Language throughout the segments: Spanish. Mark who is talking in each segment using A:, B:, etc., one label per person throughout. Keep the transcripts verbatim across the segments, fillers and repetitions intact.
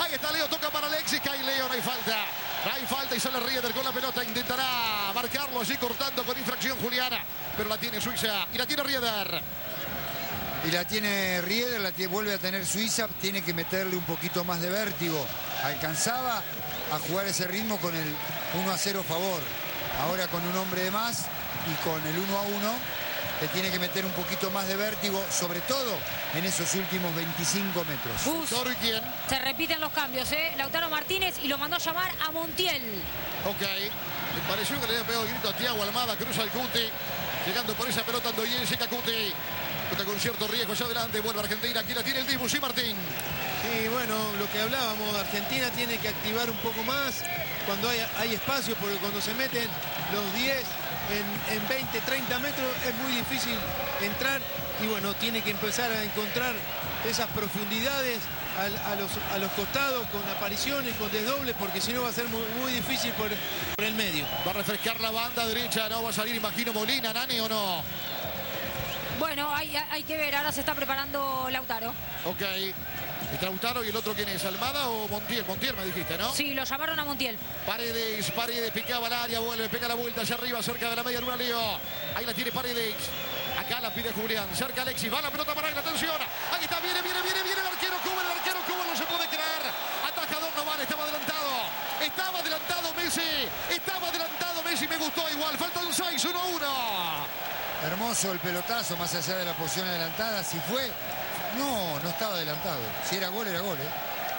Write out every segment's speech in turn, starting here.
A: Ahí está Leo, toca para Alexis, cae Leo, no hay falta. No hay falta y sale Rieder con la pelota. Intentará marcarlo allí cortando con infracción Juliana. Pero la tiene Suiza y la tiene Rieder.
B: Y la tiene Rieder, la tiene, vuelve a tener Suiza. Tiene que meterle un poquito más de vértigo. Alcanzaba a jugar ese ritmo con el uno a cero a favor. Ahora con un hombre de más y con el uno a uno. Le tiene que meter un poquito más de vértigo, sobre todo en esos últimos veinticinco metros.
C: Bus.
A: ¿Y quién?
C: Se repiten los cambios, ¿eh? Lautaro Martínez y lo mandó a llamar a Montiel.
A: Ok. Me pareció que le había pegado el grito a Thiago Almada. Cruza el Cuti. Llegando por esa pelota Ndoye, llega Cuti. Está con cierto riesgo allá adelante. Vuelve a Argentina. Aquí la tiene el Dibu, sí, Martín.
D: Sí, bueno, lo que hablábamos, Argentina tiene que activar un poco más cuando hay, hay espacio, porque cuando se meten los diez en, en veinte, treinta metros es muy difícil entrar y bueno, tiene que empezar a encontrar esas profundidades a, a, los, a los costados con apariciones, con desdobles, porque si no va a ser muy, muy difícil por, por el medio.
A: Va a refrescar la banda derecha, ¿no? Va a salir, imagino, Molina, Nani, ¿o no?
C: Bueno, hay, hay que ver, ahora se está preparando Lautaro.
A: Ok. ¿Está Lautaro y el otro quién es? ¿Almada o Montiel? Montiel me dijiste, ¿no?
C: Sí, lo llamaron a Montiel.
A: Paredes, Paredes, picaba al área, vuelve, pega la vuelta hacia arriba, cerca de la media luna, Leo. Ahí la tiene Paredes. Acá la pide Julián, cerca Alexis, va la pelota para él, atención. Ahí está, viene, viene, viene, viene el arquero Cuba, el arquero Cuba no se puede creer. Atajador Noval, estaba adelantado. Estaba adelantado Messi, estaba adelantado Messi, me gustó igual. Faltan seis, uno a uno.
B: Hermoso el pelotazo, más allá de la posición adelantada. Si fue... No, no estaba adelantado. Si era gol, era gol, ¿eh?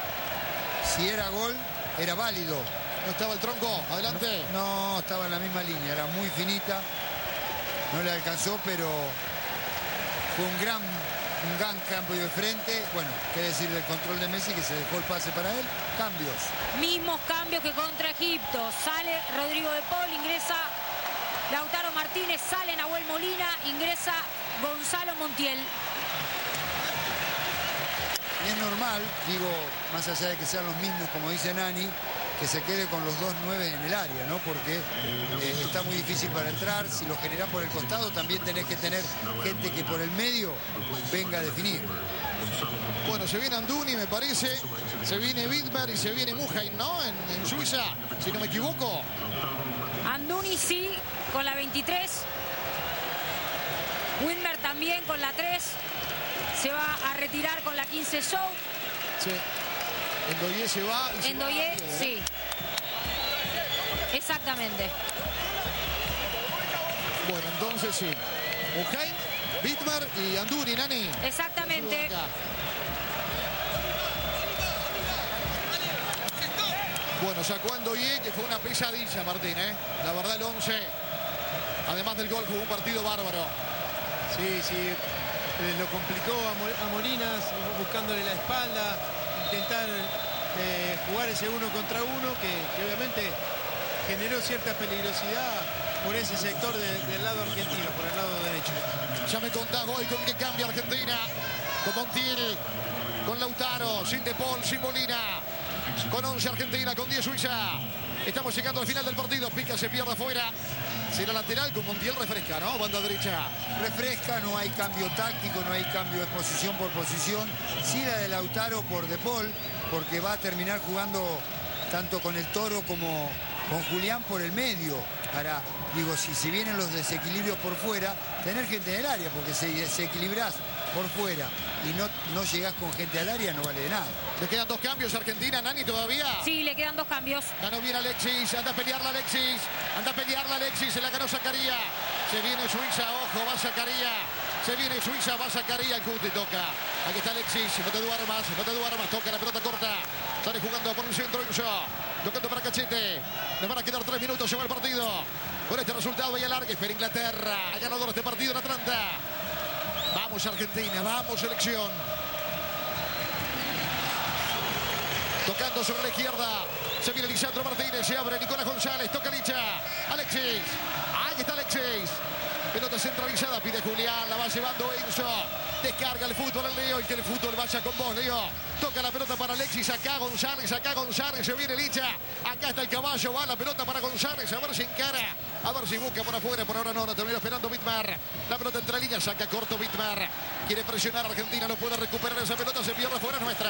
B: Si era gol, era válido.
A: ¿No estaba el tronco? Adelante.
B: No, no, estaba en la misma línea. Era muy finita. No le alcanzó, pero fue un gran, un gran cambio de frente. Bueno, qué decir del control de Messi, que se dejó el pase para él. Cambios.
C: Mismos cambios que contra Egipto. Sale Rodrigo de Paul, ingresa Lautaro Martínez, sale Nahuel Molina, ingresa Gonzalo Montiel.
B: Y es normal, digo, más allá de que sean los mismos, como dice Nani, que se quede con los dos nueve en el área, ¿no? Porque eh, está muy difícil para entrar. Si lo generás por el costado, también tenés que tener gente que por el medio venga a definir.
A: Bueno, se viene Anduni, me parece. Se viene Widmer y se viene Mujain, ¿no? En, en Suiza, si no me equivoco.
C: Anduni sí, con la veintitrés. Widmer también con la tres. Se va a retirar con la quince Show.
A: Sí. Ndoye se va. Y
C: Ndoye,
A: se va, ¿eh?
C: sí. Exactamente.
A: Bueno, entonces sí. Mujain, Widmer y Anduni, Nani.
C: Exactamente.
A: Bueno, sacó a Ndoye, que fue una pesadilla, Martín, ¿eh? La verdad, el once, además del gol, jugó un partido bárbaro.
D: Sí, sí. Lo complicó a Molinas, buscándole la espalda, intentar eh, jugar ese uno contra uno, que, que obviamente generó cierta peligrosidad por ese sector de, del lado argentino, por el lado derecho.
A: Ya me contás hoy con qué cambia Argentina, con Montiel, con Lautaro, sin De Paul, sin Molina, con once Argentina, con diez Suiza. Estamos llegando al final del partido, Pica se pierde afuera. Será lateral con Montiel, refresca, ¿no? Banda derecha.
B: Refresca, no hay cambio táctico, no hay cambio de posición por posición. Sí la de Lautaro por De Paul, porque va a terminar jugando tanto con el Toro como con Julián por el medio. Para, digo, si, si vienen los desequilibrios por fuera, tener gente en el área, porque si desequilibrás por fuera y no, no llegás con gente al área, no vale de nada.
A: Le quedan dos cambios, Argentina, Nani, todavía.
C: Sí, le quedan dos cambios.
A: Ganó bien Alexis, anda a pelearla Alexis, anda a pelearla Alexis, se la ganó Zacaría. Se viene Suiza, ojo, va Zacaría. Se viene Suiza, va Zacaría, el Cuti toca. Aquí está Alexis, no te duermas, no te duermas, toca la pelota corta. Sale jugando por un centro, tocando para Cachete. Le van a quedar tres minutos, lleva el partido. Con este resultado vaya larga, espera Inglaterra. Ha ganado este partido en Atlanta. Vamos Argentina, vamos selección. Tocando sobre la izquierda. Se viene Lisandro Martínez, se abre Nicolás González, toca Licha. Alexis, ahí está Alexis. Pelota centralizada, pide Julián, la va llevando Enzo. Descarga el fútbol al Leo y que el fútbol vaya con vos, Leo. Toca la pelota para Alexis, acá González, acá González, se viene Licha. Acá está el caballo, va la pelota para González, a ver si encara, a ver si busca por afuera, por ahora no, no termina esperando Widmer. La pelota entre líneas, saca corto Widmer. Quiere presionar a Argentina, no puede recuperar esa pelota, se pierde afuera nuestra.